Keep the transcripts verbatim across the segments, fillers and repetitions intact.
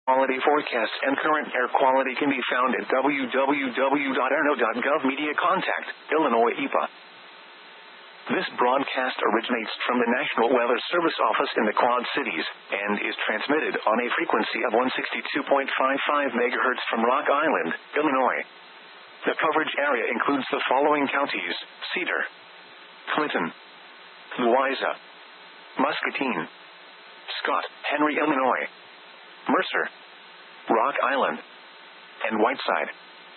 Quality forecasts and current air quality can be found at w w w dot air no dot gov. Media contact, Illinois E P A. This broadcast originates from the National Weather Service office in the Quad Cities, and is transmitted on a frequency of one sixty-two point five five megahertz from Rock Island, Illinois. The coverage area includes the following counties: Cedar, Clinton, Louisa, Muscatine, Scott, Henry, Illinois, Mercer, Rock Island, and Whiteside.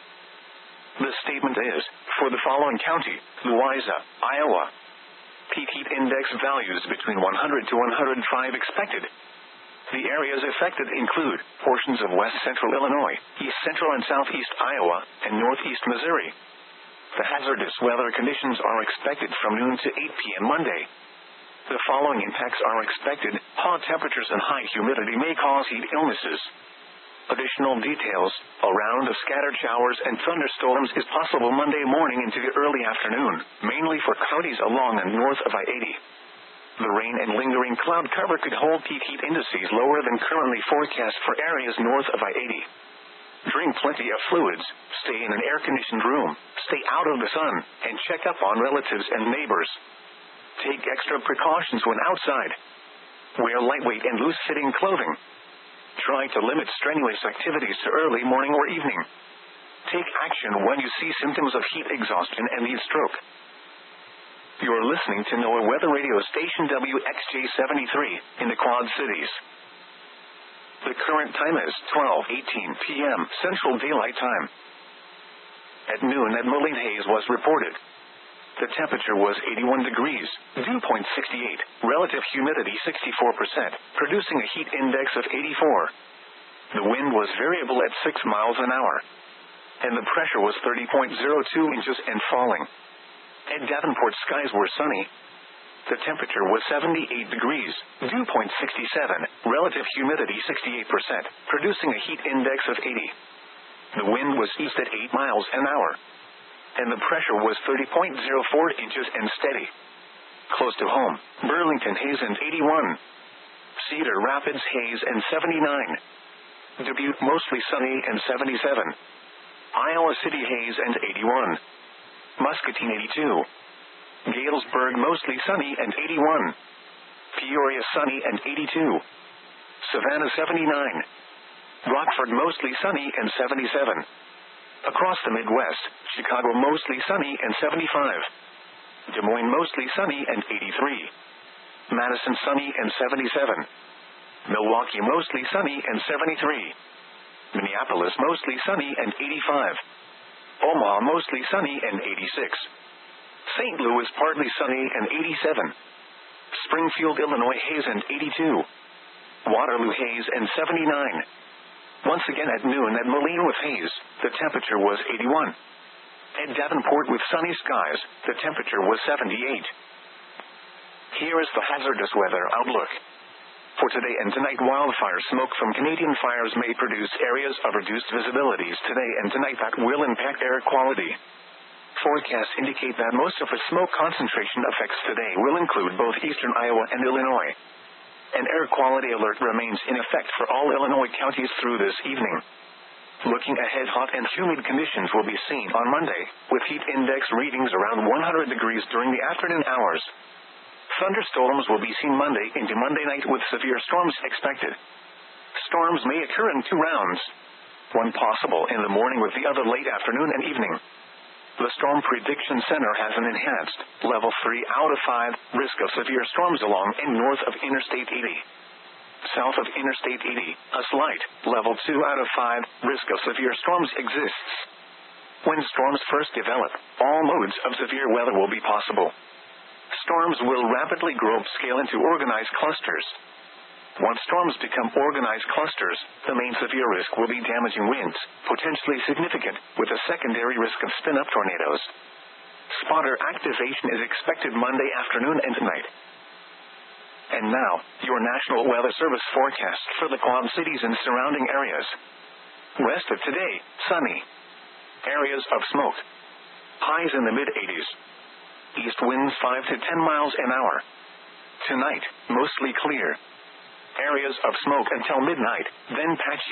The statement is, for the following county, Louisa, Iowa. Peak heat index values between one hundred to one hundred five expected. The areas affected include portions of west central Illinois, east central and southeast Iowa, and northeast Missouri. The hazardous weather conditions are expected from noon to eight p.m. Monday. The following impacts are expected: hot temperatures and high humidity may cause heat illnesses. Additional details: a round of scattered showers and thunderstorms is possible Monday morning into the early afternoon, mainly for counties along and north of I eighty. The rain and lingering cloud cover could hold peak heat indices lower than currently forecast for areas north of I eighty. Drink plenty of fluids, stay in an air-conditioned room, stay out of the sun, and check up on relatives and neighbors. Take extra precautions when outside. Wear lightweight and loose-fitting clothing. Try to limit strenuous activities to early morning or evening. Take action when you see symptoms of heat exhaustion and need stroke. You're listening to NOAA Weather Radio Station W X J seventy-three in the Quad Cities. The current time is twelve eighteen p.m. Central Daylight Time. At noon, at Moline haze was reported. The temperature was eighty-one degrees, dew point sixty-eight, relative humidity sixty-four percent, producing a heat index of eighty-four. The wind was variable at six miles an hour. And the pressure was thirty point zero two inches and falling. At Davenport, skies were sunny. The temperature was seventy-eight degrees, dew point sixty-seven, relative humidity sixty-eight percent, producing a heat index of eighty. The wind was east at eight miles an hour. And the pressure was thirty point zero four inches and steady. Close to home, Burlington haze and eighty-one. Cedar Rapids haze and seventy-nine. Dubuque mostly sunny and seventy-seven. Iowa City haze and eighty-one. Muscatine eighty-two. Galesburg mostly sunny and eighty-one. Peoria sunny and eighty-two. Savannah seventy-nine. Rockford mostly sunny and seventy-seven. Across the Midwest, Chicago mostly sunny and seventy-five. Des Moines mostly sunny and eighty-three. Madison sunny and seventy-seven. Milwaukee mostly sunny and seventy-three. Minneapolis mostly sunny and eighty-five. Omaha mostly sunny and eighty-six. Saint Louis partly sunny and eighty-seven. Springfield, Illinois haze and eighty-two. Waterloo haze and seventy-nine. Once again at noon at Moline with haze, the temperature was eighty-one. At Davenport with sunny skies, the temperature was seventy-eight. Here is the hazardous weather outlook. For today and tonight, wildfire smoke from Canadian fires may produce areas of reduced visibilities today and tonight that will impact air quality. Forecasts indicate that most of the smoke concentration effects today will include both eastern Iowa and Illinois. An air quality alert remains in effect for all Illinois counties through this evening. Looking ahead, hot and humid conditions will be seen on Monday, with heat index readings around one hundred degrees during the afternoon hours. Thunderstorms will be seen Monday into Monday night with severe storms expected. Storms may occur in two rounds. One possible in the morning with the other late afternoon and evening. The Storm Prediction Center has an enhanced, level three out of five, risk of severe storms along and north of Interstate eighty. South of Interstate eighty, a slight, level two out of five, risk of severe storms exists. When storms first develop, all modes of severe weather will be possible. Storms will rapidly grow upscale into organized clusters. Once storms become organized clusters, the main severe risk will be damaging winds, potentially significant, with a secondary risk of spin-up tornadoes. Spotter activation is expected Monday afternoon and tonight. And now, your National Weather Service forecast for the Quad Cities and surrounding areas. Rest of today, sunny. Areas of smoke. Highs in the mid-eighties. East winds five to ten miles an hour. Tonight, mostly clear. Areas of smoke until midnight, then patchy.